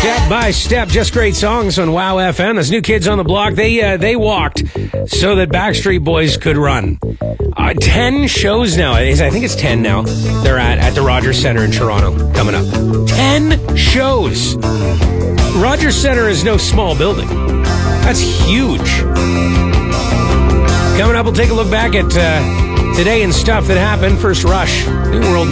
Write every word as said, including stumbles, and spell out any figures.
Step by step, just great songs on Wow F M. Those New Kids on the Block, they uh, they walked so that Backstreet Boys could run. Uh, ten shows now. I think it's ten now. They're at, at the Rogers Centre in Toronto coming up. Ten shows. Rogers Centre is no small building. That's huge. Coming up, we'll take a look back at uh, today and stuff that happened. First Rush, New World